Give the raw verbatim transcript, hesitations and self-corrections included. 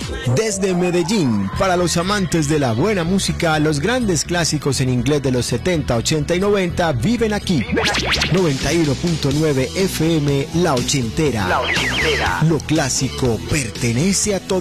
Desde Medellín, para los amantes de la buena música, los grandes clásicos en inglés de los setenta, ochenta y noventa viven aquí. noventa y uno punto nueve F M, La Ochentera. La Ochentera. Lo clásico pertenece a todos.